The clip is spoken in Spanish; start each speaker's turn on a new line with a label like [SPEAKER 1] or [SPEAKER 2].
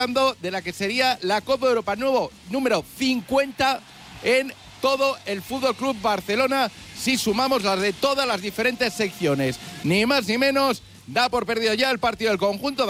[SPEAKER 1] de la que sería la Copa de Europa número 50 en todo el Fútbol Club Barcelona, si sumamos las de todas las diferentes secciones. Ni más ni menos, da por perdido ya el partido del conjunto